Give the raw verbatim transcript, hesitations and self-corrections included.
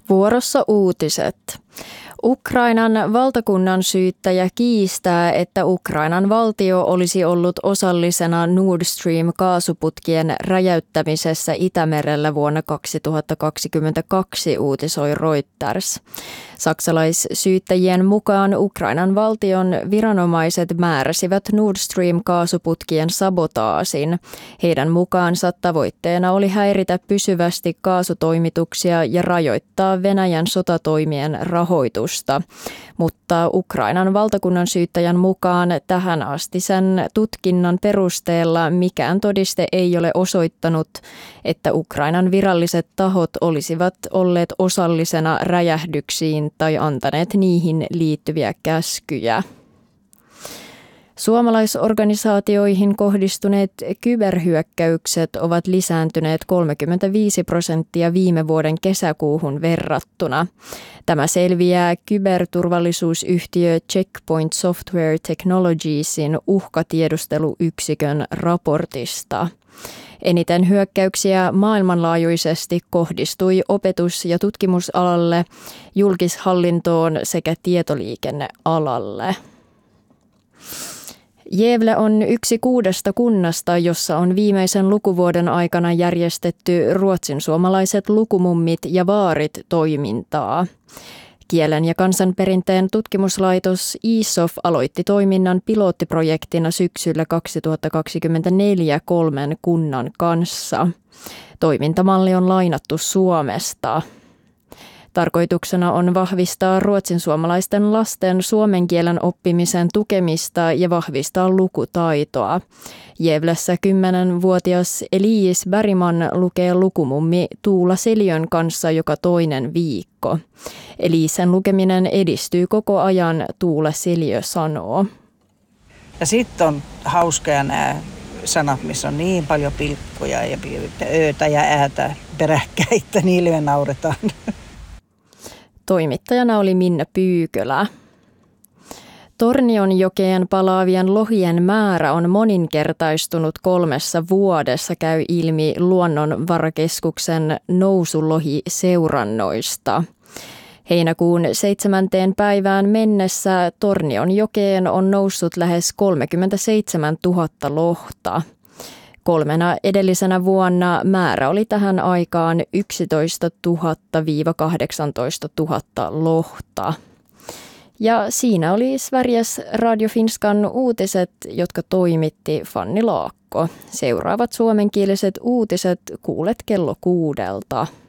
Vuorossa uutiset. Ukrainan valtakunnan syyttäjä kiistää, että Ukrainan valtio olisi ollut osallisena Nord Stream-kaasuputkien räjäyttämisessä Itämerellä vuonna kaksituhattakaksikymmentäkaksi, uutisoi Reuters. Saksalaissyyttäjien mukaan Ukrainan valtion viranomaiset määräsivät Nord Stream-kaasuputkien sabotaasin. Heidän mukaansa tavoitteena oli häiritä pysyvästi kaasutoimituksia ja rajoittaa Venäjän sotatoimien rahoitusta. Mutta Ukrainan valtakunnan syyttäjän mukaan tähän asti sen tutkinnan perusteella mikään todiste ei ole osoittanut, että Ukrainan viralliset tahot olisivat olleet osallisena räjähdyksiin tai antaneet niihin liittyviä käskyjä. Suomalaisorganisaatioihin kohdistuneet kyberhyökkäykset ovat lisääntyneet kolmekymmentäviisi prosenttia viime vuoden kesäkuuhun verrattuna. Tämä selviää kyberturvallisuusyhtiö Checkpoint Software Technologiesin uhkatiedusteluyksikön raportista. Eniten hyökkäyksiä maailmanlaajuisesti kohdistui opetus- ja tutkimusalalle, julkishallintoon sekä tietoliikennealalle. Gävle on yksi kuudesta kunnasta, jossa on viimeisen lukuvuoden aikana järjestetty ruotsinsuomalaiset lukumummit ja vaarit toimintaa. Kielen ja kansanperinteen tutkimuslaitos I S O F aloitti toiminnan pilottiprojektina syksyllä kaksituhattakaksikymmentäneljä kolmen kunnan kanssa. Toimintamalli on lainattu Suomesta. Tarkoituksena on vahvistaa ruotsinsuomalaisten lasten suomen kielen oppimisen tukemista ja vahvistaa lukutaitoa. Gävlessä kymmenvuotias Elias Bergman lukee lukumummi Tuula Seliön kanssa joka toinen viikko. Eliisen lukeminen edistyy koko ajan, Tuula Seliö sanoo. Ja sitten on hauskoja nämä sanat, missä on niin paljon pilkkuja ja öötä ja äätä peräkkäin, että niille me nauretaan. Toimittajana oli Minna Pyykölä. Tornionjokeen palaavien lohien määrä on moninkertaistunut kolmessa vuodessa, käy ilmi Luonnonvarakeskuksen nousulohiseurannoista. Heinäkuun seitsemänteen päivään mennessä Tornionjokeen on noussut lähes kolmekymmentäseitsemäntuhatta lohta. Kolmena edellisenä vuonna määrä oli tähän aikaan yksitoistatuhatta - kahdeksantoistatuhatta lohta. Ja siinä oli Sveriges Radio Finskan uutiset, jotka toimitti Fanni Laakko. Seuraavat suomenkieliset uutiset kuulet kello kuudelta.